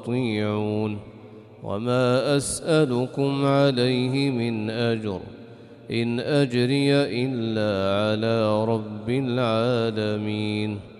وأطيعون وما أسألكم عليه من أجر إن أجري إلا على رب العالمين